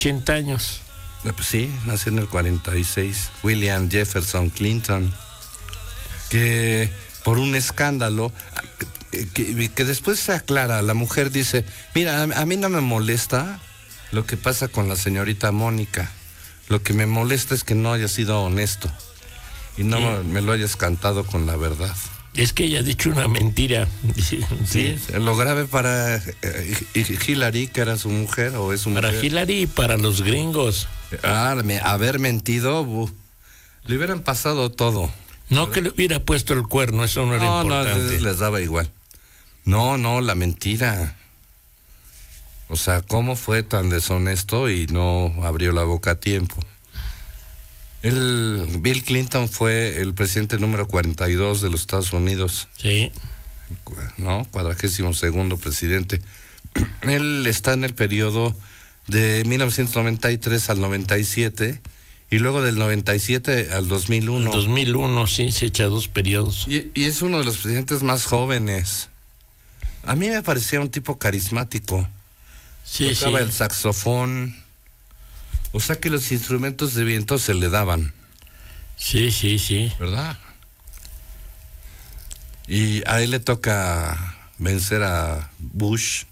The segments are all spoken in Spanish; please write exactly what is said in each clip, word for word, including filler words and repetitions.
ochenta años. Pues sí, nació en el cuarenta y seis, William Jefferson Clinton, que por un escándalo, que, que después se aclara, la mujer dice, mira, a, a mí no me molesta lo que pasa con la señorita Mónica, lo que me molesta es que no haya sido honesto y no sí. me lo hayas cantado con la verdad. Es que ella ha dicho una mentira. Sí, sí. Lo grave para eh, Hillary, que era su mujer, o es su para mujer. Para Hillary y para los gringos. Ah, me, haber mentido, uh, le hubieran pasado todo. No ¿verdad? Que le hubiera puesto el cuerno, eso no era no, importante. No, les daba igual. No, no, la mentira. O sea, ¿cómo fue tan deshonesto y no abrió la boca a tiempo? El Bill Clinton fue el presidente número cuarenta y dos de los Estados Unidos. Sí. ¿No? cuadragésimo segundo presidente. Él está en el periodo de mil novecientos noventa y tres al noventa y siete y luego del noventa y siete al dos mil uno. dos mil uno, sí, se echa dos periodos. Y, y es uno de los presidentes más jóvenes. A mí me parecía un tipo carismático. Sí, Tocaba sí. el saxofón. O sea que los instrumentos de viento se le daban. Sí, sí, sí. ¿Verdad? Y a él le toca vencer a Bush,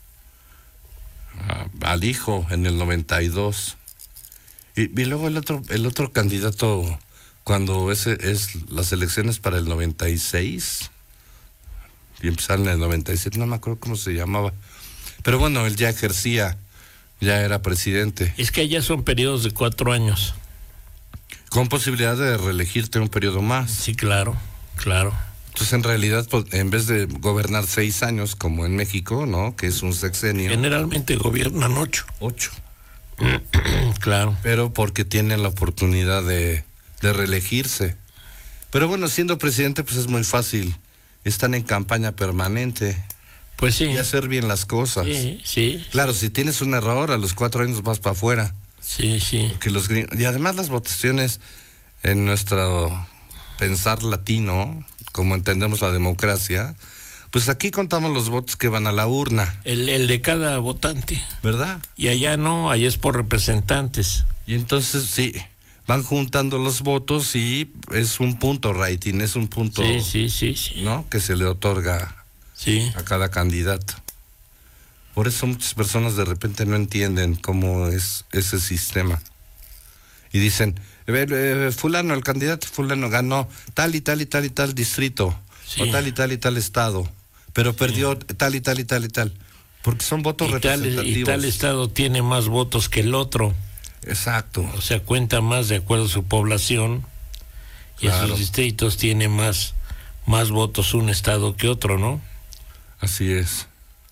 a, al hijo, en el noventa y dos. Y, y luego el otro, el otro candidato, cuando ese es las elecciones para el noventa y seis, y empezaron en el noventa y siete, no me acuerdo cómo se llamaba. Pero bueno, él ya ejercía. Ya era presidente. Es que allá son periodos de cuatro años. Con posibilidad de reelegirte un periodo más. Sí, claro, claro. Entonces, en realidad, pues, en vez de gobernar seis años, como en México, ¿no? Que es un sexenio. Generalmente gobiernan ocho. Ocho. Claro. Pero porque tienen la oportunidad de, de reelegirse. Pero bueno, siendo presidente, pues es muy fácil. Están en campaña permanente. Pues sí. Y hacer bien las cosas. Sí, sí. Claro, si tienes un error, a los cuatro años vas para afuera. Sí, sí. Que los gringos, y además las votaciones en nuestro pensar latino, como entendemos la democracia, pues aquí contamos los votos que van a la urna. El, el de cada votante. ¿Verdad? Y allá no, allá es por representantes. Y entonces sí, van juntando los votos y es un punto rating, es un punto, sí, sí, sí, sí. ¿no? Que se le otorga. Sí. A cada candidato. Por eso muchas personas de repente no entienden cómo es ese sistema. Y dicen, eh, eh, fulano, el candidato fulano ganó tal y tal y tal y tal distrito, sí. O tal y tal y tal estado, pero sí. Perdió tal y tal y tal y tal. Porque son votos y representativos. Tal, y tal estado tiene más votos que el otro. Exacto. O sea, cuenta más de acuerdo a su población. Y claro. Esos distritos tienen más, más votos un estado que otro, ¿no? Así es.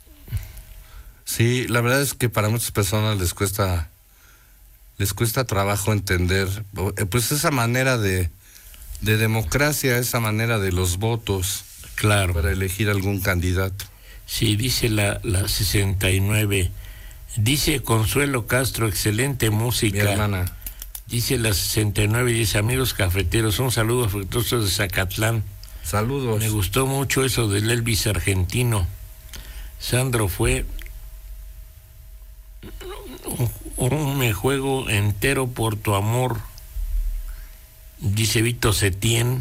Sí, la verdad es que para muchas personas les cuesta les cuesta trabajo entender pues esa manera de de democracia, esa manera de los votos, claro, para elegir algún candidato. Sí, dice la la sesenta y nueve. Dice Consuelo Castro, excelente música. Mi hermana. Dice la sesenta y nueve, dice amigos cafeteros, un saludo afectuoso de Zacatlán. Saludos. Me gustó mucho eso del Elvis argentino. Sandro fue un, un me juego entero por tu amor. Dice Vito Setién.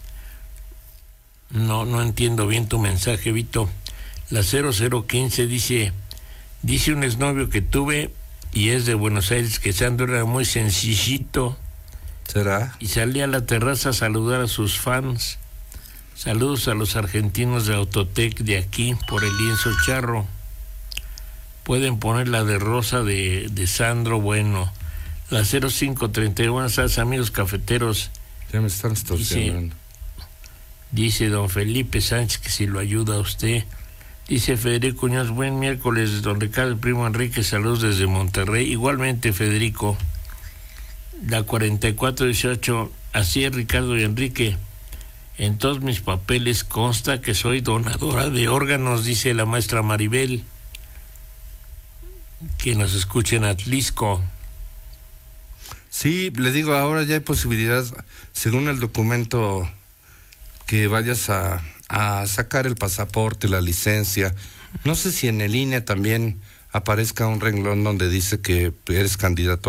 No, no entiendo bien tu mensaje, Vito. La cero cero quince dice, dice un exnovio que tuve y es de Buenos Aires, que Sandro era muy sencillito. ¿Será? Y salía a la terraza a saludar a sus fans. Saludos a los argentinos de Autotec de aquí, por el lienzo charro. Pueden poner la de Rosa de, de Sandro Bueno. La cero cinco treinta y uno, buenas tardes, amigos cafeteros. Ya me están extorsionando. Dice, dice don Felipe Sánchez que si lo ayuda a usted. Dice Federico Uñaz, buen miércoles, don Ricardo, el primo Enrique, saludos desde Monterrey. Igualmente, Federico. La cuarenta y cuatro dieciocho, así es, Ricardo y Enrique. En todos mis papeles consta que soy donadora de órganos, dice la maestra Maribel. Que nos escuchen a Atlisco. Sí, le digo, ahora ya hay posibilidad, según el documento, que vayas a, a sacar el pasaporte, la licencia. No sé si en el I N E también aparezca un renglón donde dice que eres candidato